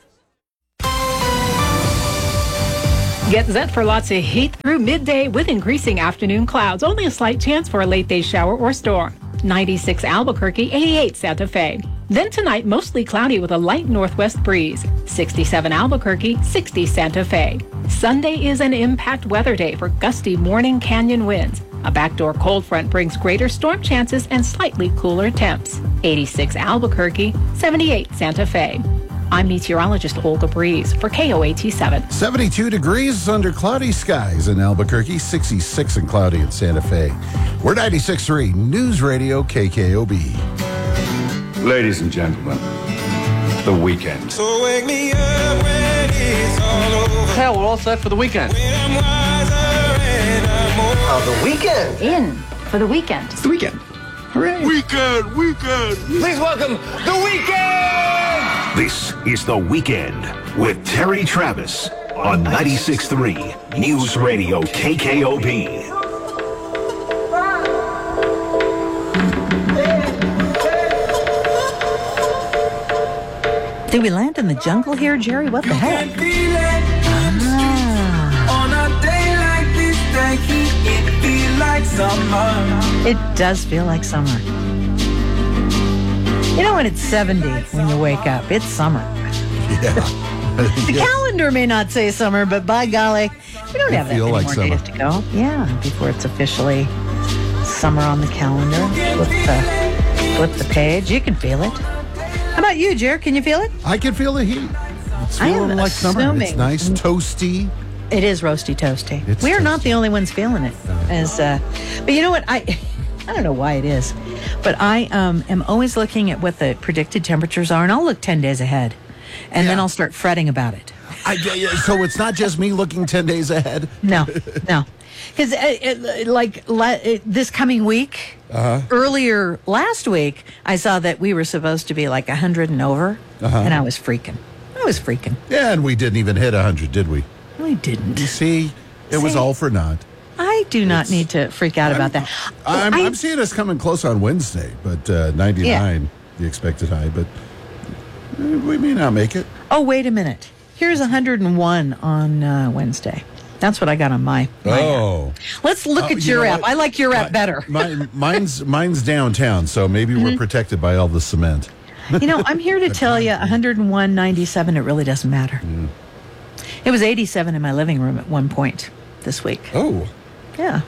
Get set for lots of heat through midday with increasing afternoon clouds. Only a slight chance for a late day shower or storm. ninety-six Albuquerque, eighty-eight Santa Fe. Then tonight, mostly cloudy with a light northwest breeze. sixty-seven Albuquerque, sixty Santa Fe. Sunday is an impact weather day for gusty morning canyon winds. A backdoor cold front brings greater storm chances and slightly cooler temps. eighty-six Albuquerque, seventy-eight Santa Fe. I'm meteorologist Olga Breeze for K O A T seven. seventy-two degrees under cloudy skies in Albuquerque, sixty-six and cloudy in Santa Fe. We're ninety-six point three News Radio K K O B. Ladies and gentlemen, the weekend. So wake me up when it's all over. Hell, we're all set for the weekend. Uh, the weekend. In for the weekend. It's the weekend. Hooray. Weekend, weekend. Please welcome the weekend. This is The Weekend with Terry Travis on ninety-six point three News Radio K K O B. Did we land in the jungle here, Jerry? What the heck? Ah. It does feel like summer. You know when it's seventy when you wake up, it's summer. Yeah. The calendar may not say summer, but by golly, we don't have that many like more summer. days to go. Yeah, before it's officially summer on the calendar. Flip the, flip the page. You can feel it. How about you, Jared? Can you feel it? I can feel the heat. It's I am feeling like summer. It's assuming- nice, toasty. It is roasty toasty. It's we are toasty. not the only ones feeling it. As, uh, but you know what? I I don't know why it is, but I um, am always looking at what the predicted temperatures are, and I'll look ten days ahead, and then I'll start fretting about it. I, yeah, yeah, so it's not just me looking ten days ahead? No, no. Because uh, like la- uh, this coming week, Uh-huh. earlier last week, I saw that we were supposed to be like one hundred and over, Uh-huh. and I was freaking. I was freaking. Yeah, and we didn't even hit one hundred, did we? We didn't. You see, it was See? all for naught. I do not need to freak out about that. I'm, I- I'm seeing us coming close on Wednesday, but uh, ninety-nine, the expected high, but uh, we may not make it. Oh, wait a minute. Here's one hundred and one on uh, Wednesday. That's what I got on my. my Oh. app. Let's look Oh, at you your know app. what? I like your app My- better. My, mine's mine's downtown, so maybe we're Mhm. protected by all the cement. You know, I'm here to tell you one hundred and one, ninety-seven, it really doesn't matter. Mm. It was eighty-seven in my living room at one point this week. Oh. Yeah.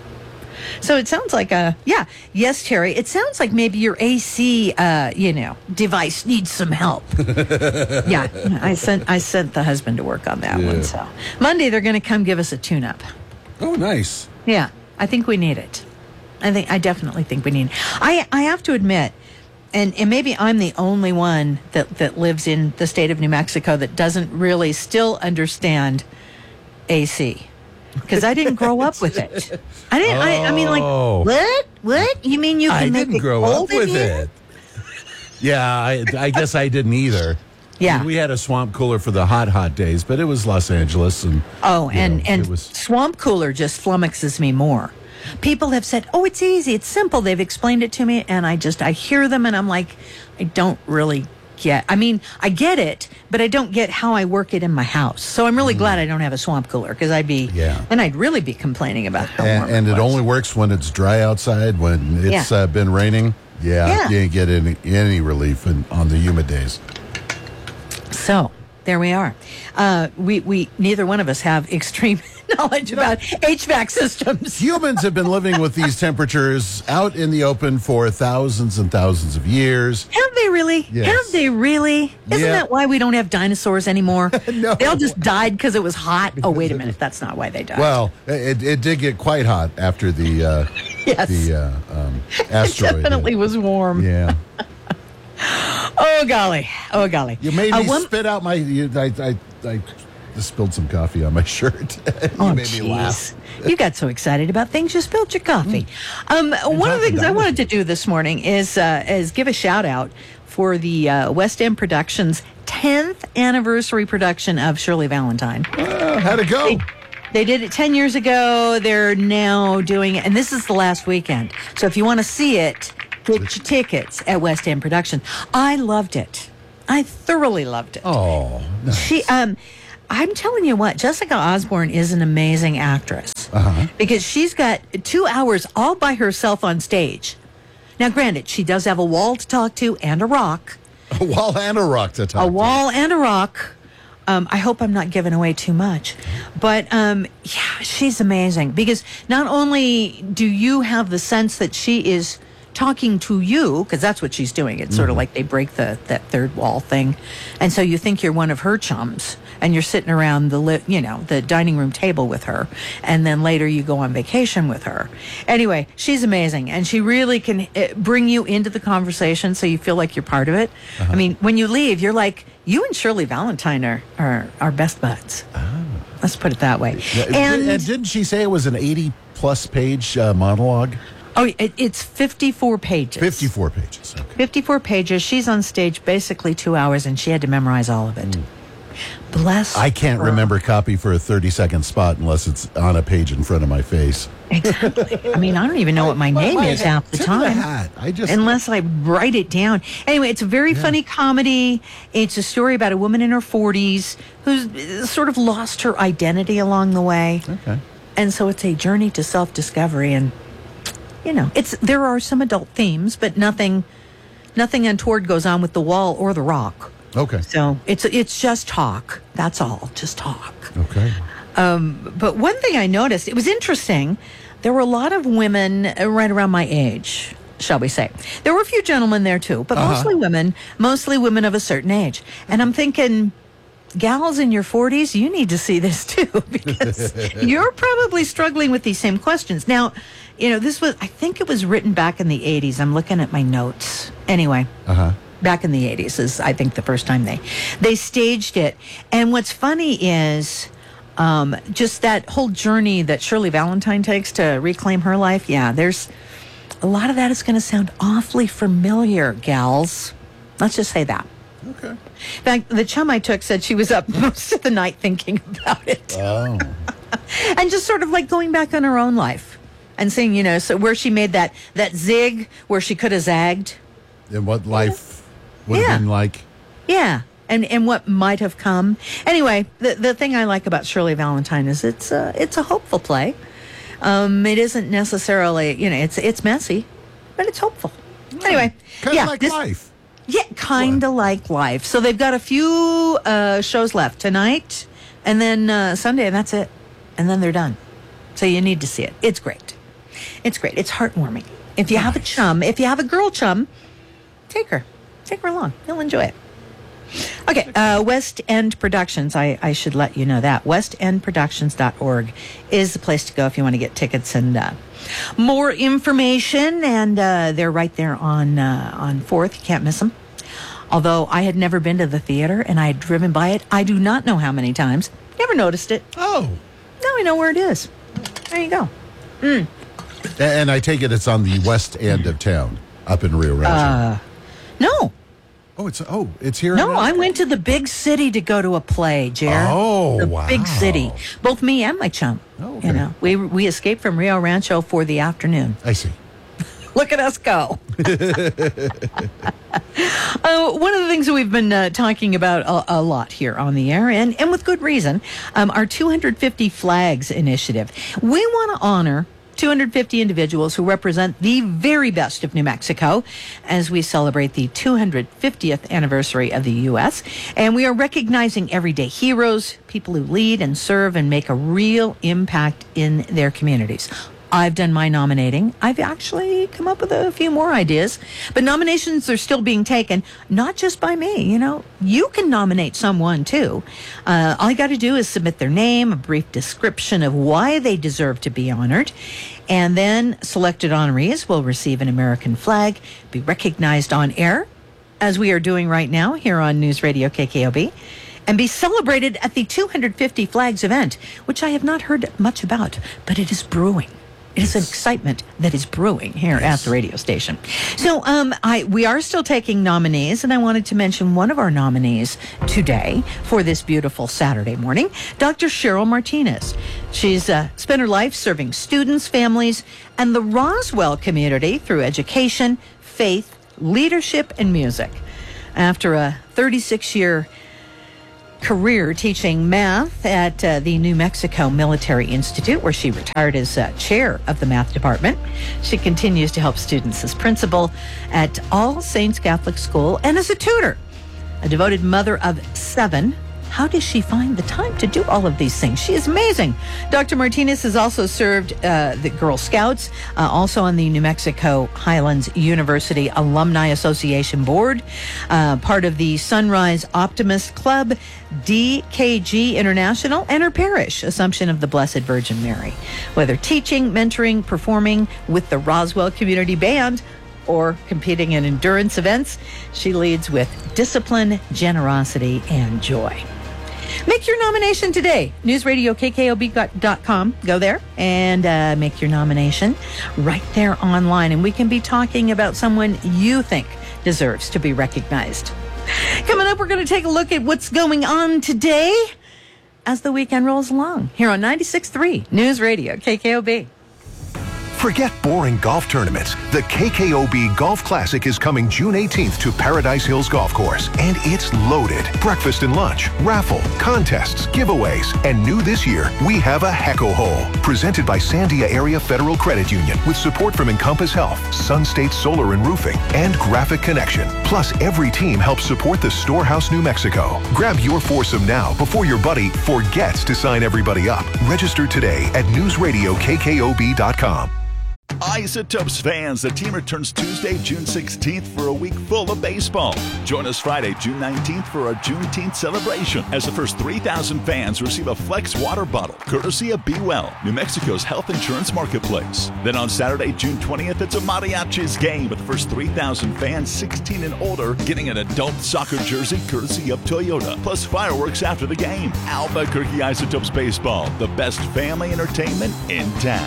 So it sounds like a, yeah, yes, Terry, it sounds like maybe your A C, uh, you know, device needs some help. Yeah, I sent I sent the husband to work on that Yeah. one. So Monday they're going to come give us a tune-up. Oh, nice. Yeah, I think we need it. I think I definitely think we need. I I have to admit, and and maybe I'm the only one that that lives in the state of New Mexico that doesn't really still understand A C. Because I didn't grow up with it. I didn't. I, I mean, like, Oh. what? What? You mean you can I make didn't it grow cold up with in here? it. Yeah, I, I guess I didn't either. Yeah. I mean, we had a swamp cooler for the hot, hot days, but it was Los Angeles. and Oh, you and know, and it was, swamp cooler just flummoxes me more. People have said, "Oh, it's easy, it's simple." They've explained it to me, and I just I hear them, and I'm like, I don't really get. I mean, I get it, but I don't get how I work it in my house. So I'm really glad I don't have a swamp cooler because I'd be, Mm. Yeah. and I'd really be complaining about how and, warm and it it was. only works when it's dry outside. When it's Yeah. uh, been raining, yeah, Yeah. you ain't get any, any relief in, on the humid days. So there we are. Uh, we we neither one of us have extreme. knowledge about H V A C systems. Humans have been living with these temperatures out in the open for thousands and thousands of years. Have they really? Yes. Have they really? Isn't Yeah. that why we don't have dinosaurs anymore? No. They all just died because it was hot. Oh, wait a minute. That's not why they died. Well, it, it did get quite hot after the uh, Yes. the uh, um, asteroid. It definitely was warm. Yeah. Oh, golly. Oh, golly. You made Uh, me one- spit out my. You, I, I, I just spilled some coffee on my shirt. you Oh, made me laugh. jeez. You got so excited about things, you spilled your coffee. Um, one of the things I wanted to do this morning is uh, is give a shout out for the uh, West End Productions tenth anniversary production of Shirley Valentine. Uh, how'd it go? They, they did it ten years ago. They're now doing it, and this is the last weekend. So if you want to see it, get your tickets at West End Productions. I loved it. I thoroughly loved it. Oh, nice. She, um, I'm telling you what, Jessica Osborne is an amazing actress Uh-huh. because she's got two hours all by herself on stage. Now, granted, she does have a wall to talk to and a rock. A wall and a rock to talk A to. wall and a rock. Um, I hope I'm not giving away too much. But, um, yeah, she's amazing because not only do you have the sense that she is talking to you, because that's what she's doing. It's sort of like they break the that third wall thing. And so you think you're one of her chums and you're sitting around the, li- you know, the dining room table with her. And then later you go on vacation with her. Anyway, she's amazing. And she really can uh, bring you into the conversation so you feel like you're part of it. I mean, when you leave, you're like, you and Shirley Valentine are, are, are best buds. Let's put it that way. Yeah, and, and didn't she say it was an eighty plus page uh, monologue? Oh, it, it's fifty-four pages. fifty-four pages. Okay. fifty-four pages. She's on stage basically two hours, and she had to memorize all of it. Bless I can't her. remember copy for a thirty second spot unless it's on a page in front of my face. Exactly. I mean, I don't even know what my name my is half the tip of the time. hat. I just Unless I write it down. Anyway, it's a very funny comedy. It's a story about a woman in her forties who's uh, sort of lost her identity along the way. Okay. And so it's a journey to self-discovery, and you know, it's there are some adult themes, but nothing nothing untoward goes on with the wall or the rock. Okay. So it's it's just talk. That's all, just talk. Okay. Um, but one thing I noticed, it was interesting. There were a lot of women uh, right around my age, shall we say. There were a few gentlemen there too, but Uh-huh. mostly women, mostly women of a certain age. And I'm thinking, gals in your forties, you need to see this too, because you're probably struggling with these same questions. Now, you know, this was, I think it was written back in the eighties. I'm looking at my notes. Anyway. Uh-huh. Back in the eighties is, I think, the first time they they staged it. And what's funny is um, just that whole journey that Shirley Valentine takes to reclaim her life. Yeah, there's a lot of that is going to sound awfully familiar, gals. Let's just say that. Okay. In fact, the chum I took said she was up most of the night thinking about it. Oh. And just sort of like going back on her own life and seeing, you know, so where she made that, that zig where she could have zagged. And what life would Yeah. have been like. Yeah, and and what might have come. Anyway, the the thing I like about Shirley Valentine is it's a, it's a hopeful play. Um, it isn't necessarily, you know, it's it's messy, but it's hopeful. Anyway, Kind of yeah, like this- life. Yeah, kind of like life. So they've got a few uh, shows left tonight, and then uh, Sunday, and that's it. And then they're done. So you need to see it. It's great. It's great. It's heartwarming. If you have a chum, if you have a girl chum, take her. Take her along. You'll enjoy it. Okay, uh, West End Productions. I, I should let you know that. west end productions dot org is the place to go if you want to get tickets and uh, more information. And uh, they're right there on uh, on fourth. You can't miss them. Although I had never been to the theater and I had driven by it, I do not know how many times. Never noticed it. Oh. Now I know where it is. There you go. Mm. And I take it it's on the west end of town, up in Rio Rancho. Uh, no. Oh, it's oh, it's here. No, in I went to the big city to go to a play, Jer. Oh, the wow. big city. Both me and my chum. Oh, okay. You know, we we escaped from Rio Rancho for the afternoon. I see. Look at us go. uh, one of the things that we've been uh, talking about a, a lot here on the air, and, and with good reason, um, our two hundred fifty Flags initiative. We want to honor two hundred fifty individuals who represent the very best of New Mexico as we celebrate the two hundred fiftieth anniversary of the U S. And we are recognizing everyday heroes, people who lead and serve and make a real impact in their communities. I've done my nominating. I've actually come up with a few more ideas. But nominations are still being taken, not just by me. You know, you can nominate someone, too. Uh, all you got to do is submit their name, a brief description of why they deserve to be honored. And then selected honorees will receive an American flag, be recognized on air, as we are doing right now here on News Radio K K O B, and be celebrated at the two hundred fifty Flags event, which I have not heard much about, but it is brewing. It is an excitement that is brewing here yes. at the radio station. So um, I we are still taking nominees, and I wanted to mention one of our nominees today for this beautiful Saturday morning, Doctor Cheryl Martinez. She's uh, spent her life serving students, families, and the Roswell community through education, faith, leadership, and music. After a thirty-six year career teaching math at uh, the New Mexico Military Institute, where she retired as uh, chair of the math department. She continues to help students as principal at All Saints Catholic School and as a tutor. A devoted mother of seven. How does she find the time to do all of these things? She is amazing. Doctor Martinez has also served uh, the Girl Scouts, uh, also on the New Mexico Highlands University Alumni Association Board, uh, part of the Sunrise Optimist Club, D K G International, and her parish, Assumption of the Blessed Virgin Mary. Whether teaching, mentoring, performing with the Roswell Community Band, or competing in endurance events, she leads with discipline, generosity, and joy. Make your nomination today. news radio K K O B dot com. Go there and uh, make your nomination right there online. And we can be talking about someone you think deserves to be recognized. Coming up, we're going to take a look at what's going on today as the weekend rolls along here on ninety-six point three News Radio K K O B. Forget boring golf tournaments. The K K O B Golf Classic is coming June eighteenth to Paradise Hills Golf Course, and it's loaded. Breakfast and lunch, raffle, contests, giveaways, and new this year, we have a Hecko Hole, presented by Sandia Area Federal Credit Union with support from Encompass Health, Sun State Solar and Roofing, and Graphic Connection. Plus, every team helps support the Storehouse, New Mexico. Grab your foursome now before your buddy forgets to sign everybody up. Register today at news radio K K O B dot com. Isotopes fans, the team returns Tuesday, June sixteenth for a week full of baseball. Join us Friday, June nineteenth for our Juneteenth celebration as the first three thousand fans receive a Flex water bottle, courtesy of Be Well, New Mexico's health insurance marketplace. Then on Saturday, June twentieth, it's a Mariachis game with the first three thousand fans sixteen and older getting an adult soccer jersey, courtesy of Toyota, plus fireworks after the game. Albuquerque Isotopes Baseball, the best family entertainment in town.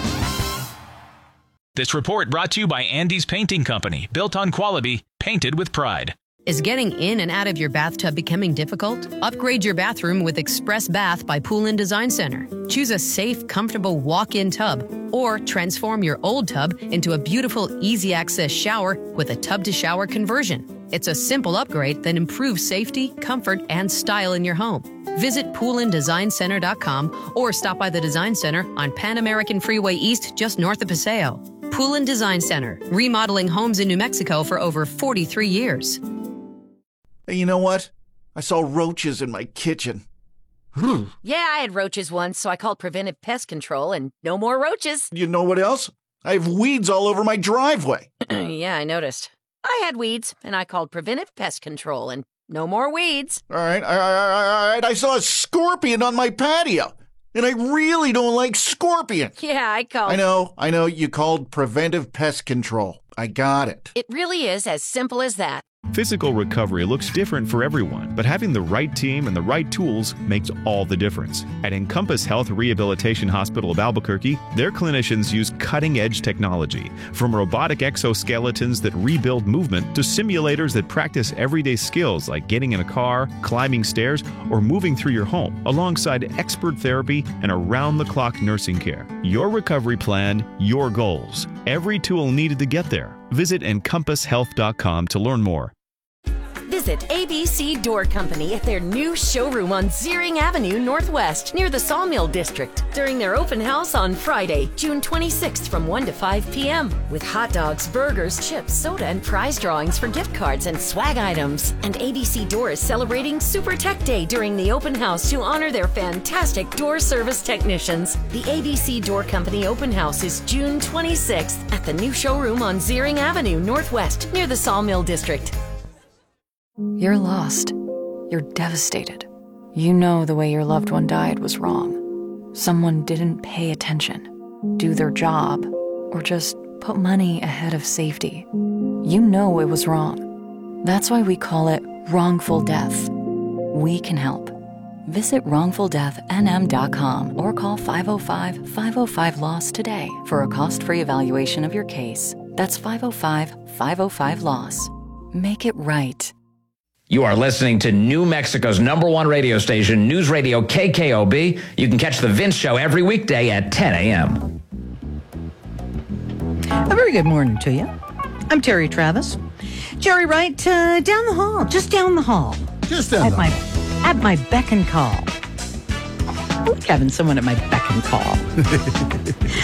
This report brought to you by Andy's Painting Company, built on quality, painted with pride. Is getting in and out of your bathtub becoming difficult? Upgrade your bathroom with Express Bath by Pool and Design Center. Choose a safe, comfortable walk-in tub, or transform your old tub into a beautiful, easy-access shower with a tub-to-shower conversion. It's a simple upgrade that improves safety, comfort, and style in your home. Visit pool and design center dot com or stop by the Design Center on Pan American Freeway East, just north of Paseo. Pool and Design Center, remodeling homes in New Mexico for over forty-three years. Hey, you know what? I saw roaches in my kitchen. Yeah, I had roaches once, so I called Preventive Pest Control, and no more roaches. You know what else? I have weeds all over my driveway. Yeah, I noticed. I had weeds, and I called Preventive Pest Control, and no more weeds. All right, all right, all right. I saw a scorpion on my patio, and I really don't like scorpions. Yeah, I called... I know, I know you called Preventive Pest Control. I got it. It really is as simple as that. Physical recovery looks different for everyone, but having the right team and the right tools makes all the difference. At Encompass Health Rehabilitation Hospital of Albuquerque, their clinicians use cutting-edge technology, from robotic exoskeletons that rebuild movement to simulators that practice everyday skills like getting in a car, climbing stairs, or moving through your home, alongside expert therapy and around-the-clock nursing care. Your recovery plan, your goals. Every tool needed to get there. Visit encompass health dot com to learn more. Visit A B C Door Company at their new showroom on Zeering Avenue Northwest near the Sawmill District during their open house on Friday, June twenty-sixth from one to five p.m. with hot dogs, burgers, chips, soda, and prize drawings for gift cards and swag items. And A B C Door is celebrating Super Tech Day during the open house to honor their fantastic door service technicians. The A B C Door Company open house is June twenty-sixth at the new showroom on Zeering Avenue Northwest near the Sawmill District. You're lost. You're devastated. You know the way your loved one died was wrong. Someone didn't pay attention, do their job, or just put money ahead of safety. You know it was wrong. That's why we call it wrongful death. We can help. Visit wrongful death N M dot com or call five oh five, five oh five, LOSS today for a cost-free evaluation of your case. That's five oh five, five oh five, LOSS. Make it right. You are listening to New Mexico's number one radio station, News Radio K K O B. You can catch The Vince Show every weekday at ten a.m. A very good morning to you. I'm Terry Travis. Jerry Wright, uh, down the hall, just down the hall. Just down at the my, hall. At my beck and call. I like having someone at my beck and call.